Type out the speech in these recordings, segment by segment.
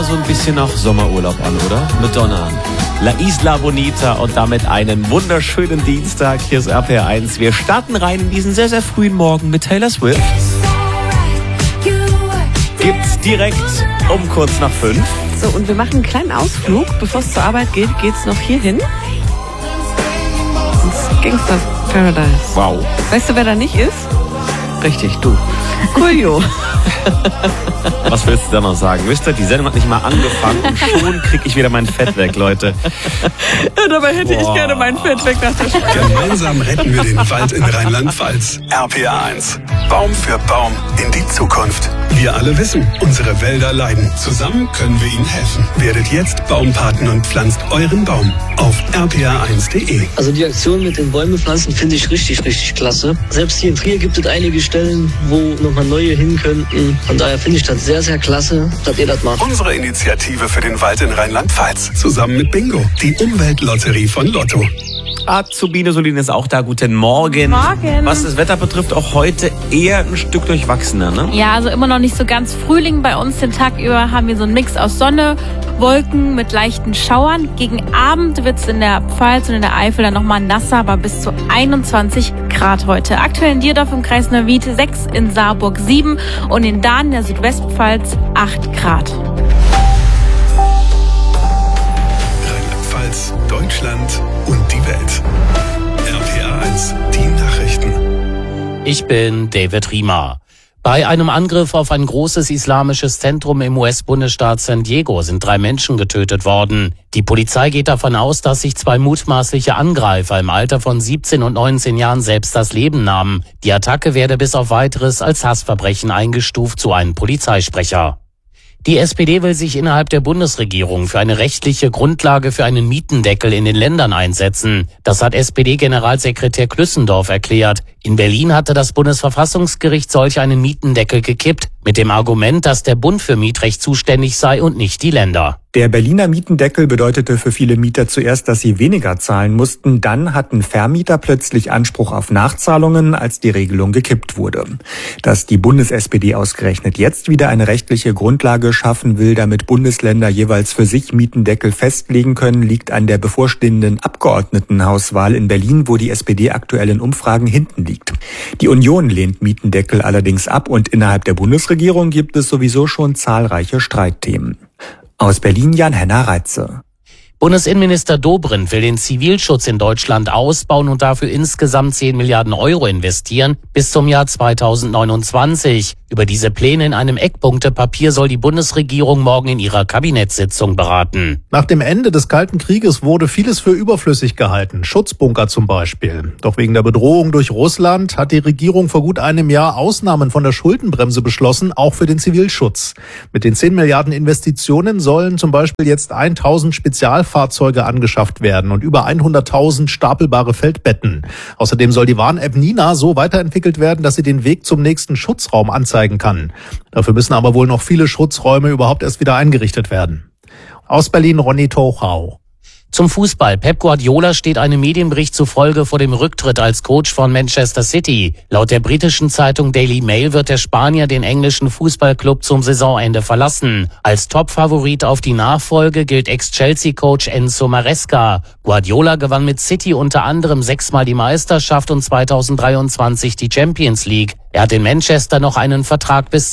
so ein bisschen nach Sommerurlaub an, oder? Madonna. La Isla Bonita und damit einen wunderschönen Dienstag. Hier ist RPR1. Wir starten rein in diesen sehr, sehr frühen Morgen mit Taylor Swift. Gibt's direkt um kurz nach 5. So, und wir machen einen kleinen Ausflug. Bevor es zur Arbeit geht, geht's noch hier hin. Ins Gangsters Paradise. Wow. Weißt du, wer da nicht ist? Richtig, du. Coolio. Was willst du da noch sagen? Wisst ihr, die Sendung hat nicht mal angefangen und schon krieg ich wieder mein Fett weg, Leute. Ja, dabei hätte ich gerne mein Fett weg nach der Schule. Gemeinsam retten wir den Wald in Rheinland-Pfalz. RPR1. Baum für Baum in die Zukunft. Wir alle wissen, unsere Wälder leiden. Zusammen können wir ihnen helfen. Werdet jetzt Baumpaten und pflanzt euren Baum auf rpr1.de. Also die Aktion mit den Bäume pflanzen finde ich richtig, richtig klasse. Selbst hier in Trier gibt es einige Stellen, wo nochmal neue hin könnten. Von daher finde ich das sehr, sehr klasse, dass ihr das macht. Unsere Initiative für den Wald in Rheinland-Pfalz. Zusammen mit Bingo, die Umweltlotterie von Lotto. Azubine Solin ist auch da. Guten Morgen. Morgen. Was das Wetter betrifft, auch heute eher ein Stück durchwachsener, ne? Ja, also immer noch nicht so ganz Frühling bei uns. Den Tag über haben wir so einen Mix aus Sonne, Wolken mit leichten Schauern. Gegen Abend wird es in der Pfalz und in der Eifel dann nochmal nasser, aber bis zu 21 Grad heute. Aktuell in Dierdorf im Kreis Neuwied 6, in Saarburg 7 und in Dahn in der Südwestpfalz 8 Grad. Rheinland-Pfalz, Deutschland und die Welt. RPR1, die Nachrichten. Ich bin David Riemer. Bei einem Angriff auf ein großes islamisches Zentrum im US-Bundesstaat San Diego sind 3 Menschen getötet worden. Die Polizei geht davon aus, dass sich 2 mutmaßliche Angreifer im Alter von 17 und 19 Jahren selbst das Leben nahmen. Die Attacke werde bis auf Weiteres als Hassverbrechen eingestuft, so ein Polizeisprecher. Die SPD will sich innerhalb der Bundesregierung für eine rechtliche Grundlage für einen Mietendeckel in den Ländern einsetzen. Das hat SPD-Generalsekretär Klüssendorf erklärt. In Berlin hatte das Bundesverfassungsgericht solch einen Mietendeckel gekippt, mit dem Argument, dass der Bund für Mietrecht zuständig sei und nicht die Länder. Der Berliner Mietendeckel bedeutete für viele Mieter zuerst, dass sie weniger zahlen mussten. Dann hatten Vermieter plötzlich Anspruch auf Nachzahlungen, als die Regelung gekippt wurde. Dass die Bundes-SPD ausgerechnet jetzt wieder eine rechtliche Grundlage schaffen will, damit Bundesländer jeweils für sich Mietendeckel festlegen können, liegt an der bevorstehenden Abgeordnetenhauswahl in Berlin, wo die SPD aktuell in Umfragen hinten liegt. Die Union lehnt Mietendeckel allerdings ab und innerhalb der Bundesregierung gibt es sowieso schon zahlreiche Streitthemen. Aus Berlin Jan-Henner Reitze. Bundesinnenminister Dobrindt will den Zivilschutz in Deutschland ausbauen und dafür insgesamt 10 Milliarden Euro investieren bis zum Jahr 2029. Über diese Pläne in einem Eckpunktepapier soll die Bundesregierung morgen in ihrer Kabinettssitzung beraten. Nach dem Ende des Kalten Krieges wurde vieles für überflüssig gehalten, Schutzbunker zum Beispiel. Doch wegen der Bedrohung durch Russland hat die Regierung vor gut einem Jahr Ausnahmen von der Schuldenbremse beschlossen, auch für den Zivilschutz. Mit den 10 Milliarden Investitionen sollen zum Beispiel jetzt 1000 Spezialfahrzeuge angeschafft werden und über 100.000 stapelbare Feldbetten. Außerdem soll die Warn-App Nina so weiterentwickelt werden, dass sie den Weg zum nächsten Schutzraum anzeigen kann. Dafür müssen aber wohl noch viele Schutzräume überhaupt erst wieder eingerichtet werden. Aus Berlin Ronny Tochau. Zum Fußball. Pep Guardiola steht einem Medienbericht zufolge vor dem Rücktritt als Coach von Manchester City. Laut der britischen Zeitung Daily Mail wird der Spanier den englischen Fußballclub zum Saisonende verlassen. Als Topfavorit auf die Nachfolge gilt Ex-Chelsea-Coach Enzo Maresca. Guardiola gewann mit City unter anderem 6-mal die Meisterschaft und 2023 die Champions League. Er hat in Manchester noch einen Vertrag bis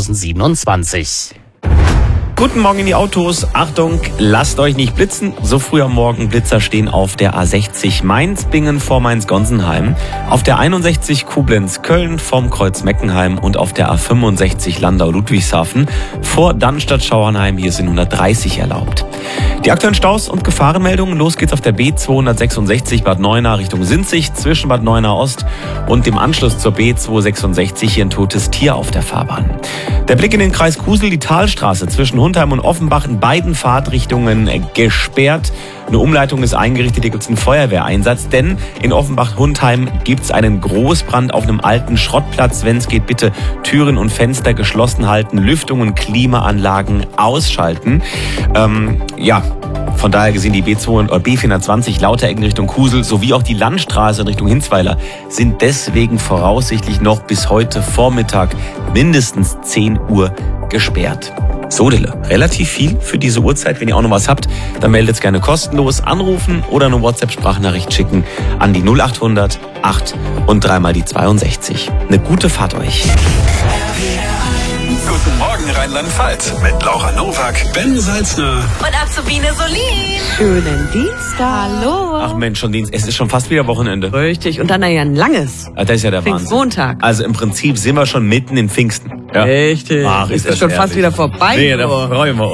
2027. Guten Morgen in die Autos. Achtung, lasst euch nicht blitzen. So früh am Morgen Blitzer stehen auf der A60 Mainz-Bingen vor Mainz-Gonsenheim, auf der 61 Koblenz-Köln vom Kreuz Meckenheim und auf der A65 Landau-Ludwigshafen vor Dannstatt-Schauernheim. Hier sind 130 erlaubt. Die aktuellen Staus und Gefahrenmeldungen. Los geht's auf der B266 Bad Neuenahr Richtung Sinzig zwischen Bad Neuenahr Ost und dem Anschluss zur B266. Hier ein totes Tier auf der Fahrbahn. Der Blick in den Kreis Kusel, die Talstraße zwischen Hundheim und Offenbach in beiden Fahrtrichtungen gesperrt. Eine Umleitung ist eingerichtet, hier gibt es einen Feuerwehreinsatz, denn in Offenbach-Hundheim gibt es einen Großbrand auf einem alten Schrottplatz. Wenn es geht, bitte Türen und Fenster geschlossen halten, Lüftung und Klimaanlagen ausschalten. Von daher gesehen die B420 Lauterecken Richtung Kusel sowie auch die Landstraße in Richtung Hinzweiler sind deswegen voraussichtlich noch bis heute Vormittag mindestens 10 Uhr gesperrt. Sodele. Relativ viel für diese Uhrzeit. Wenn ihr auch noch was habt, dann meldet es gerne kostenlos. Anrufen oder eine WhatsApp-Sprachnachricht schicken an die 0800 8 und 3 mal die 62. Eine gute Fahrt euch. Guten Morgen Rheinland-Pfalz mit Laura Nowak, Ben Salzner Und Azubine Solin. Schönen Dienstag. Hallo. Ach Mensch, es ist schon fast wieder Wochenende. Richtig. Und dann ja ein langes. Das ist ja der Wahnsinn. Pfingstmontag. Also im Prinzip sind wir schon mitten in Pfingsten. Ja. Richtig. Ach, es das ist schon fast herrlich. wieder vorbei. Nee, da freuen wir uns.